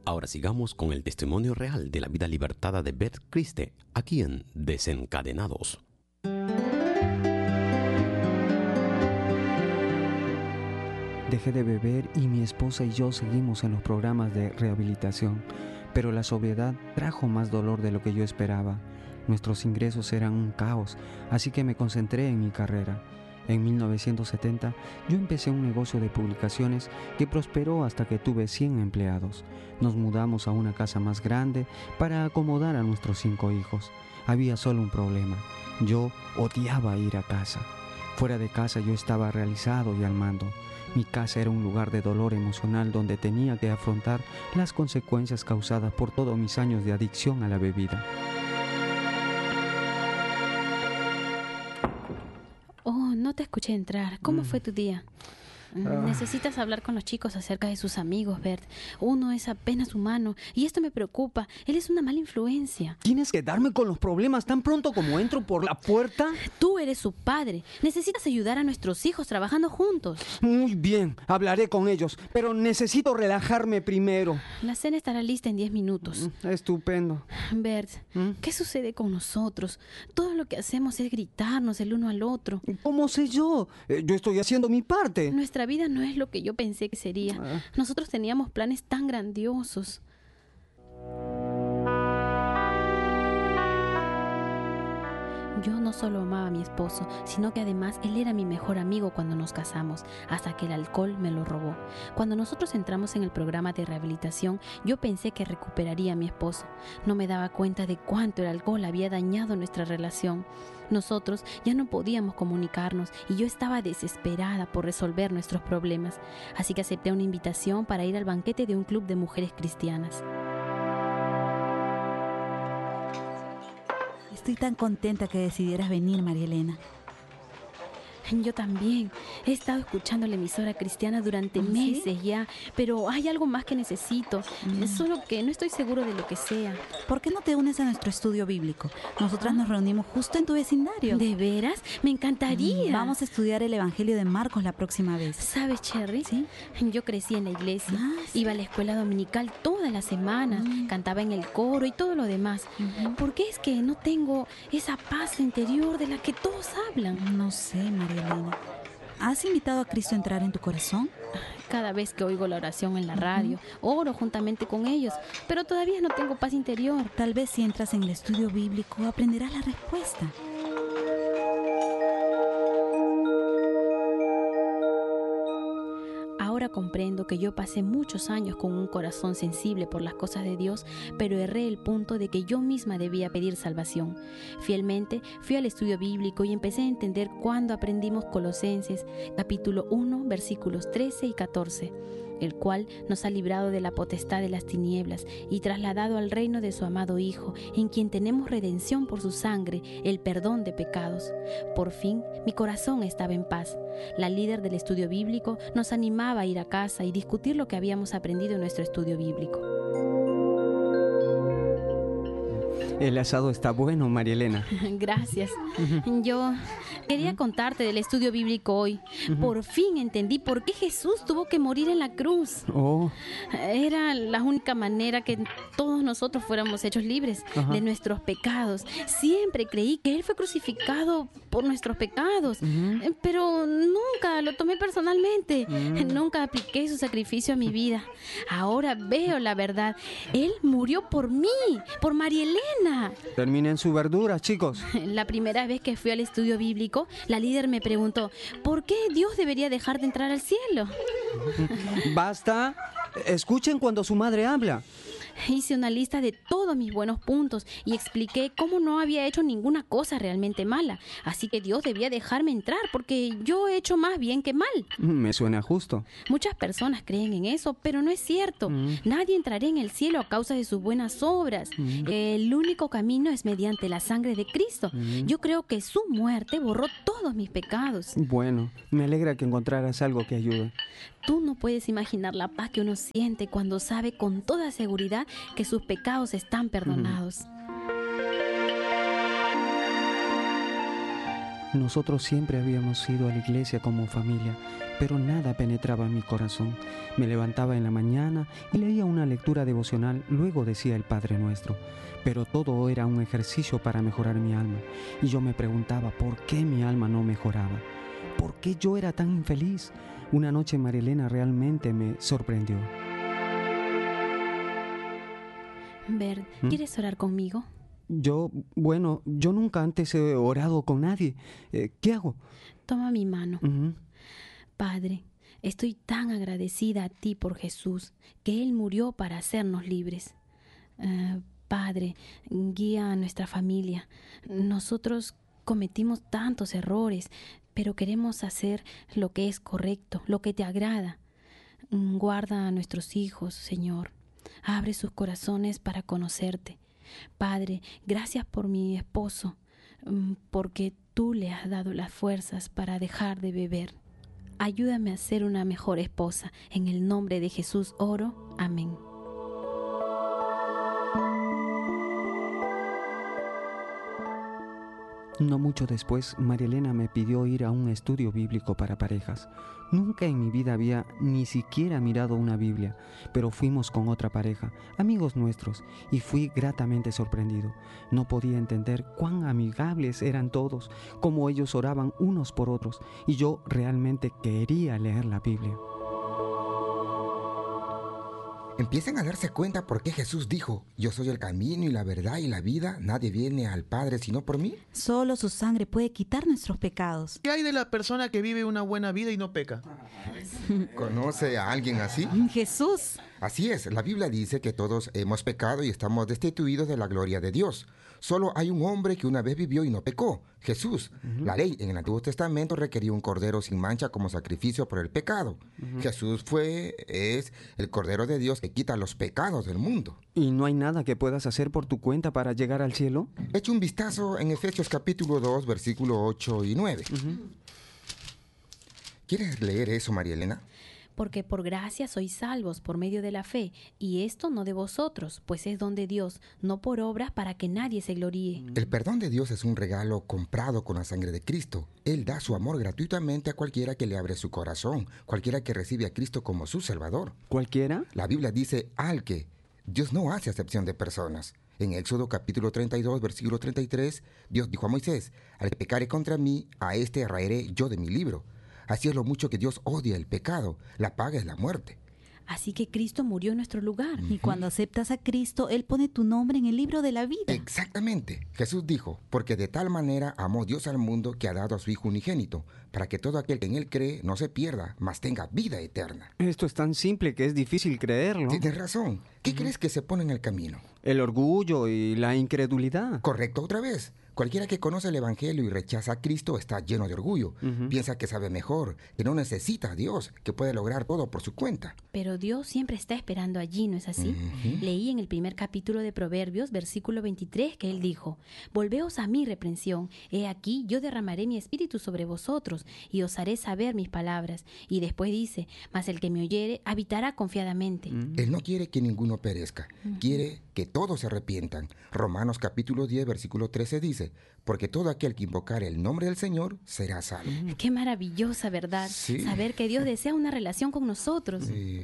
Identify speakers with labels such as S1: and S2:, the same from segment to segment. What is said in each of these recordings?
S1: Ahora sigamos con el testimonio real de la vida libertada de Beth Christie, aquí en Desencadenados.
S2: Dejé de beber y mi esposa y yo seguimos en los programas de rehabilitación, pero la sobriedad trajo más dolor de lo que yo esperaba. Nuestros ingresos eran un caos, así que me concentré en mi carrera. En 1970, yo empecé un negocio de publicaciones que prosperó hasta que tuve 100 empleados. Nos mudamos a una casa más grande para acomodar a nuestros 5 hijos. Había solo un problema: yo odiaba ir a casa. Fuera de casa yo estaba realizado y al mando. Mi casa era un lugar de dolor emocional donde tenía que afrontar las consecuencias causadas por todos mis años de adicción a la bebida.
S3: Oh, no te escuché entrar. ¿Cómo fue tu día? Necesitas hablar con los chicos acerca de sus amigos, Bert. Uno es apenas humano y esto me preocupa. Él es una mala influencia.
S2: ¿Tienes que darme con los problemas tan pronto como entro por la puerta?
S3: Tú eres su padre. Necesitas ayudar a nuestros hijos trabajando juntos.
S2: Muy bien, hablaré con ellos, pero necesito relajarme primero.
S3: La cena estará lista en 10 minutos.
S2: Estupendo.
S3: Bert, ¿qué sucede con nosotros? Todo lo que hacemos es gritarnos el uno al otro.
S2: ¿Cómo sé yo? Yo estoy haciendo mi parte.
S3: Nuestra vida no es lo que yo pensé que sería. Nosotros teníamos planes tan grandiosos. Yo no solo amaba a mi esposo, sino que además él era mi mejor amigo cuando nos casamos, hasta que el alcohol me lo robó. Cuando nosotros entramos en el programa de rehabilitación, yo pensé que recuperaría a mi esposo. No me daba cuenta de cuánto el alcohol había dañado nuestra relación. Nosotros ya no podíamos comunicarnos y yo estaba desesperada por resolver nuestros problemas. Así que acepté una invitación para ir al banquete de un club de mujeres cristianas.
S4: Estoy tan contenta que decidieras venir, María Elena.
S3: Yo también. He estado escuchando la emisora cristiana durante meses ya, pero hay algo más que necesito. Solo que no estoy seguro de lo que sea.
S4: ¿Por qué no te unes a nuestro estudio bíblico? Nosotras nos reunimos justo en tu vecindario.
S3: ¿De veras? Me encantaría.
S4: Vamos a estudiar el Evangelio de Marcos la próxima vez.
S3: ¿Sabes, Cherry?
S4: ¿Sí?
S3: Yo crecí en la iglesia.
S4: ¿Sí?
S3: Iba a la escuela dominical todas las semanas. Cantaba en el coro y todo lo demás. ¿Por qué es que no tengo esa paz interior de la que todos hablan?
S4: No sé, María Elena. ¿Has invitado a Cristo a entrar en tu corazón?
S3: Cada vez que oigo la oración en la radio, oro juntamente con ellos, pero todavía no tengo paz interior.
S4: Tal vez si entras en el estudio bíblico aprenderás la respuesta.
S3: Ahora comprendo que yo pasé muchos años con un corazón sensible por las cosas de Dios, pero erré el punto de que yo misma debía pedir salvación. Fielmente fui al estudio bíblico y empecé a entender cuando aprendimos Colosenses, capítulo 1, versículos 13 y 14, el cual nos ha librado de la potestad de las tinieblas y trasladado al reino de su amado Hijo, en quien tenemos redención por su sangre, el perdón de pecados. Por fin, mi corazón estaba en paz. La líder del estudio bíblico nos animaba a ir a casa y discutir lo que habíamos aprendido en nuestro estudio bíblico.
S2: El asado está bueno, María Elena.
S3: Gracias. Yo quería contarte del estudio bíblico hoy. Por fin entendí por qué Jesús tuvo que morir en la cruz.
S2: Oh.
S3: Era la única manera que todos nosotros fuéramos hechos libres de nuestros pecados. Siempre creí que Él fue crucificado por nuestros pecados, pero nunca lo tomé personalmente. Nunca apliqué su sacrificio a mi vida. Ahora veo la verdad. Él murió por mí, por María Elena.
S2: Terminen su verdura, chicos.
S3: La primera vez que fui al estudio bíblico, la líder me preguntó, ¿por qué Dios debería dejar de entrar al cielo?
S2: Basta. Escuchen cuando su madre habla.
S3: Hice una lista de todos mis buenos puntos y expliqué cómo no había hecho ninguna cosa realmente mala. Así que Dios debía dejarme entrar porque yo he hecho más bien que mal.
S2: Me suena justo.
S3: Muchas personas creen en eso, pero no es cierto. Nadie entrará en el cielo a causa de sus buenas obras. El único camino es mediante la sangre de Cristo. Yo creo que su muerte borró todos mis pecados.
S2: Bueno, me alegra que encontraras algo que ayude.
S3: Tú no puedes imaginar la paz que uno siente cuando sabe con toda seguridad que sus pecados están perdonados.
S2: Nosotros siempre habíamos ido a la iglesia como familia, pero nada penetraba en mi corazón. Me levantaba en la mañana y leía una lectura devocional, luego decía el Padre Nuestro. Pero todo era un ejercicio para mejorar mi alma. Y yo me preguntaba por qué mi alma no mejoraba. ¿Por qué yo era tan infeliz? Una noche María Elena realmente me sorprendió.
S3: Bert, ¿quieres orar conmigo?
S2: Yo nunca antes he orado con nadie. ¿Qué hago?
S3: Toma mi mano.
S2: Uh-huh.
S3: Padre, estoy tan agradecida a ti por Jesús, que Él murió para hacernos libres. Padre, guía a nuestra familia. Nosotros cometimos tantos errores, pero queremos hacer lo que es correcto, lo que te agrada. Guarda a nuestros hijos, Señor. Abre sus corazones para conocerte. Padre, gracias por mi esposo, porque tú le has dado las fuerzas para dejar de beber. Ayúdame a ser una mejor esposa. En el nombre de Jesús oro. Amén.
S2: No mucho después, María Elena me pidió ir a un estudio bíblico para parejas. Nunca en mi vida había ni siquiera mirado una Biblia, pero fuimos con otra pareja, amigos nuestros, y fui gratamente sorprendido. No podía entender cuán amigables eran todos, cómo ellos oraban unos por otros, y yo realmente quería leer la Biblia.
S5: Empiezan a darse cuenta por qué Jesús dijo: yo soy el camino y la verdad y la vida, nadie viene al Padre sino por mí.
S4: Solo su sangre puede quitar nuestros pecados.
S6: ¿Qué hay de la persona que vive una buena vida y no peca?
S5: ¿Conoce a alguien así?
S4: Jesús.
S5: Así es, la Biblia dice que todos hemos pecado y estamos destituidos de la gloria de Dios. Solo hay un hombre que una vez vivió y no pecó, Jesús. La ley en el Antiguo Testamento requería un cordero sin mancha como sacrificio por el pecado. Jesús es el Cordero de Dios que quita los pecados del mundo.
S2: ¿Y no hay nada que puedas hacer por tu cuenta para llegar al cielo?
S5: Echa un vistazo en Efesios capítulo 2, versículo 8 y 9. ¿Quieres leer eso, María Elena?
S3: Porque por gracia sois salvos por medio de la fe, y esto no de vosotros, pues es don de Dios, no por obras para que nadie se gloríe.
S5: El perdón de Dios es un regalo comprado con la sangre de Cristo. Él da su amor gratuitamente a cualquiera que le abre su corazón, cualquiera que recibe a Cristo como su Salvador.
S2: ¿Cualquiera?
S5: La Biblia dice al que. Dios no hace acepción de personas. En Éxodo capítulo 32, versículo 33, Dios dijo a Moisés: al que pecare contra mí, a este raeré yo de mi libro. Así es lo mucho que Dios odia el pecado. La paga es la muerte.
S3: Así que Cristo murió en nuestro lugar.
S4: Y cuando aceptas a Cristo, Él pone tu nombre en el libro de la vida.
S5: Exactamente. Jesús dijo: porque de tal manera amó Dios al mundo que ha dado a su Hijo unigénito, para que todo aquel que en Él cree no se pierda, mas tenga vida eterna.
S2: Esto es tan simple que es difícil creerlo.
S5: Tienes razón. ¿Qué crees que se pone en el camino?
S2: El orgullo y la incredulidad.
S5: Correcto otra vez. Cualquiera que conoce el Evangelio y rechaza a Cristo está lleno de orgullo. Piensa que sabe mejor, que no necesita a Dios, que puede lograr todo por su cuenta.
S3: Pero Dios siempre está esperando allí, ¿no es así? Leí en el primer capítulo de Proverbios, versículo 23, que Él dijo: volveos a mi reprensión, he aquí yo derramaré mi espíritu sobre vosotros, y os haré saber mis palabras. Y después dice: mas el que me oyere habitará confiadamente.
S5: Él no quiere que ninguno perezca, quiere que todos se arrepientan. Romanos capítulo 10, versículo 13 dice: porque todo aquel que invocare el nombre del Señor será salvo.
S3: Qué maravillosa verdad,
S5: Sí.
S3: saber que Dios desea una relación con nosotros.
S5: Sí.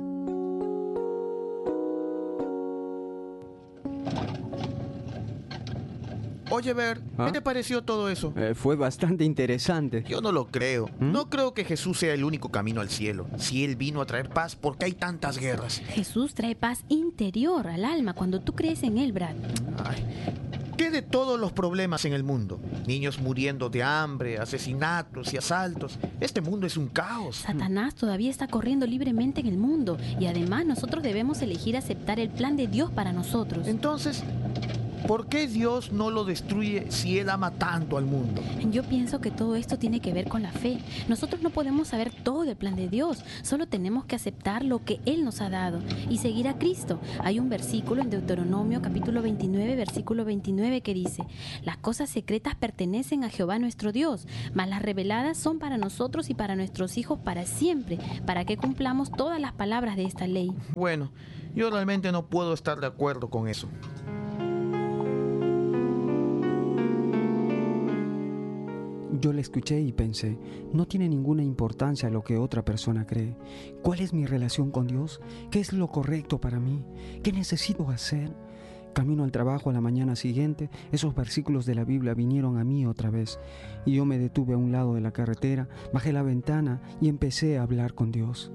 S6: Oye, Bert, ¿qué te pareció todo eso?
S2: Fue bastante interesante.
S6: Yo no lo creo. No creo que Jesús sea el único camino al cielo. Si Él vino a traer paz, ¿por qué hay tantas guerras?
S3: Jesús trae paz interior al alma cuando tú crees en Él, Brad.
S6: Ay, ¿qué de todos los problemas en el mundo? Niños muriendo de hambre, asesinatos y asaltos. Este mundo es un caos.
S3: Satanás todavía está corriendo libremente en el mundo, y además nosotros debemos elegir aceptar el plan de Dios para nosotros.
S6: Entonces, ¿por qué Dios no lo destruye si Él ama tanto al mundo?
S3: Yo pienso que todo esto tiene que ver con la fe. Nosotros no podemos saber todo el plan de Dios, solo tenemos que aceptar lo que Él nos ha dado y seguir a Cristo. Hay un versículo en Deuteronomio capítulo 29, versículo 29 que dice: las cosas secretas pertenecen a Jehová nuestro Dios, mas las reveladas son para nosotros y para nuestros hijos para siempre, para que cumplamos todas las palabras de esta ley.
S6: Bueno, yo realmente no puedo estar de acuerdo con eso.
S2: Yo le escuché y pensé, no tiene ninguna importancia lo que otra persona cree. ¿Cuál es mi relación con Dios? ¿Qué es lo correcto para mí? ¿Qué necesito hacer? Camino al trabajo a la mañana siguiente, esos versículos de la Biblia vinieron a mí otra vez. Y yo me detuve a un lado de la carretera, bajé la ventana y empecé a hablar con Dios.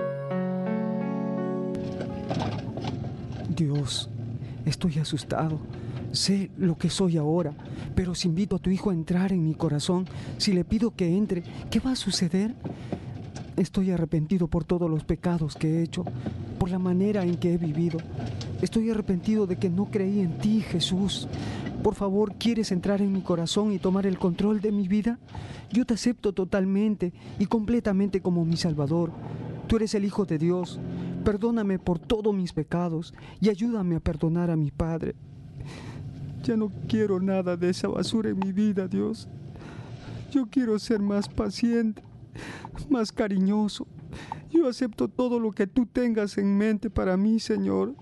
S2: Dios, estoy asustado. Sé lo que soy ahora, pero si invito a tu hijo a entrar en mi corazón, si le pido que entre, ¿qué va a suceder? Estoy arrepentido por todos los pecados que he hecho, por la manera en que he vivido. Estoy arrepentido de que no creí en ti, Jesús. Por favor, ¿quieres entrar en mi corazón y tomar el control de mi vida? Yo te acepto totalmente y completamente como mi Salvador. Tú eres el Hijo de Dios. Perdóname por todos mis pecados y ayúdame a perdonar a mi padre. Ya no quiero nada de esa basura en mi vida, Dios. Yo quiero ser más paciente, más cariñoso. Yo acepto todo lo que tú tengas en mente para mí, Señor.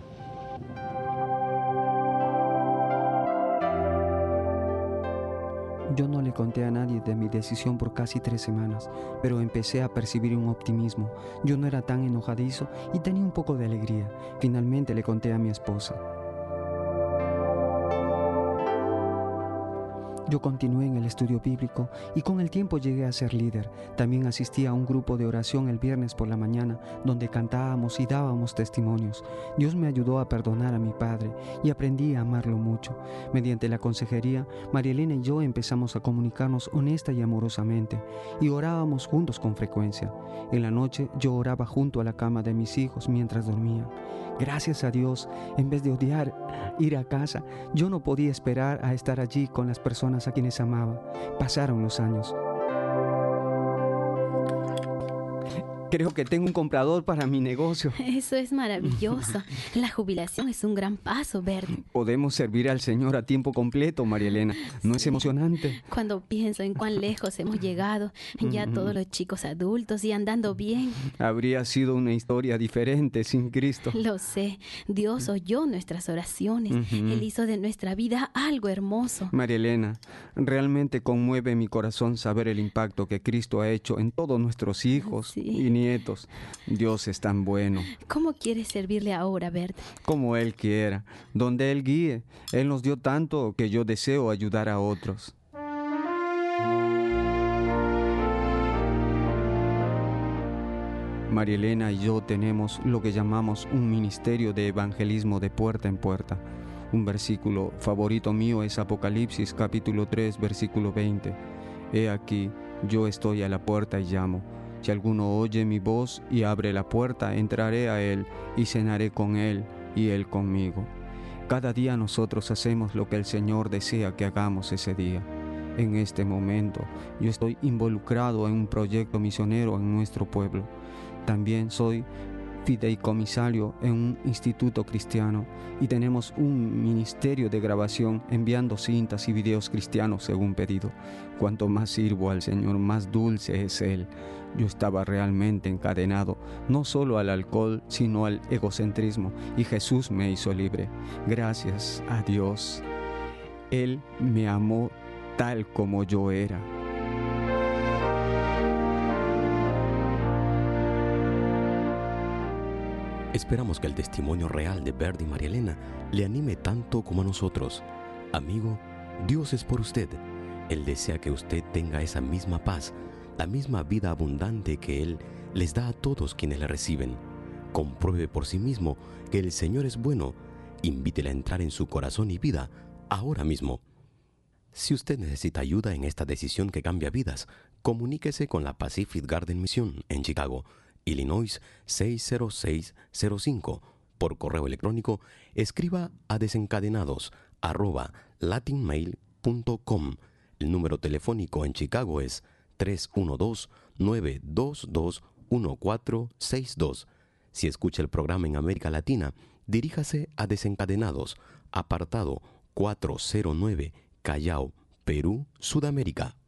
S2: Yo no le conté a nadie de mi decisión por casi 3 semanas, pero empecé a percibir un optimismo. Yo no era tan enojadizo y tenía un poco de alegría. Finalmente le conté a mi esposa. Yo continué en el estudio bíblico y con el tiempo llegué a ser líder. También asistí a un grupo de oración el viernes por la mañana donde cantábamos y dábamos testimonios. Dios me ayudó a perdonar a mi padre y aprendí a amarlo mucho. Mediante la consejería, María Elena y yo empezamos a comunicarnos honesta y amorosamente y orábamos juntos con frecuencia. En la noche yo oraba junto a la cama de mis hijos mientras dormían. Gracias a Dios, en vez de odiar ir a casa, yo no podía esperar a estar allí con las personas a quienes amaba. Pasaron los años. Creo que tengo un comprador para mi negocio.
S3: Eso es maravilloso. La jubilación es un gran paso, Bert.
S2: Podemos servir al Señor a tiempo completo, María Elena. ¿No es emocionante?
S3: Cuando pienso en cuán lejos hemos llegado, ya todos los chicos adultos y andando bien.
S2: Habría sido una historia diferente sin Cristo.
S3: Lo sé. Dios oyó nuestras oraciones. Él hizo de nuestra vida algo hermoso.
S2: María Elena, realmente conmueve mi corazón saber el impacto que Cristo ha hecho en todos nuestros hijos y nietos. Dios es tan bueno.
S3: ¿Cómo quieres servirle ahora, Bert?
S2: Como Él quiera, donde Él guíe. Él nos dio tanto que yo deseo ayudar a otros. María Elena y yo tenemos lo que llamamos un ministerio de evangelismo de puerta en puerta. Un versículo favorito mío es Apocalipsis capítulo 3, versículo 20. He aquí, yo estoy a la puerta y llamo. Si alguno oye mi voz y abre la puerta, entraré a él y cenaré con él y él conmigo. Cada día nosotros hacemos lo que el Señor desea que hagamos ese día. En este momento, yo estoy involucrado en un proyecto misionero en nuestro pueblo. También soy fideicomisario en un instituto cristiano y tenemos un ministerio de grabación enviando cintas y videos cristianos según pedido. Cuanto más sirvo al Señor, más dulce es Él. Yo estaba realmente encadenado, no solo al alcohol, sino al egocentrismo, y Jesús me hizo libre. Gracias a Dios. Él me amó tal como yo era.
S1: Esperamos que el testimonio real de Bert y María Elena le anime tanto como a nosotros. Amigo, Dios es por usted. Él desea que usted tenga esa misma paz, la misma vida abundante que Él les da a todos quienes le reciben. Compruebe por sí mismo que el Señor es bueno. Invítele a entrar en su corazón y vida ahora mismo. Si usted necesita ayuda en esta decisión que cambia vidas, comuníquese con la Pacific Garden Mission en Chicago, Illinois 60605. Por correo electrónico, escriba a desencadenados@latinmail.com. El número telefónico en Chicago es 312-922-1462. Si escucha el programa en América Latina, diríjase a Desencadenados, apartado 409, Callao, Perú, Sudamérica.